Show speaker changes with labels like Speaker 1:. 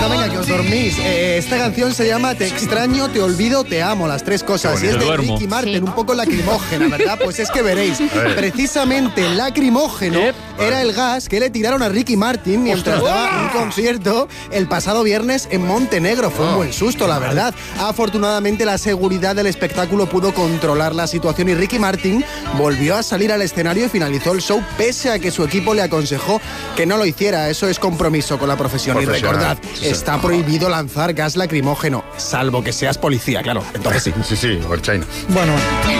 Speaker 1: No, venga, que os dormís. Esta canción se llama Te extraño, te olvido, te amo, las tres cosas. Y es de Ricky Martin, un poco lacrimógena, ¿verdad? Pues es que veréis, precisamente lacrimógeno era el gas que le tiraron a Ricky Martin mientras daba un concierto el pasado viernes en Montenegro. Fue un buen susto, la verdad. Afortunadamente, la seguridad del espectáculo pudo controlar la situación y Ricky Martin volvió a salir al escenario y finalizó el show pese a que su equipo le aconsejó que no lo hiciera. Eso es compromiso con la profesión. Y recordad, está prohibido lanzar gas lacrimógeno, salvo que seas policía, claro. Entonces sí.
Speaker 2: Sí, Horchaina.
Speaker 1: Bueno.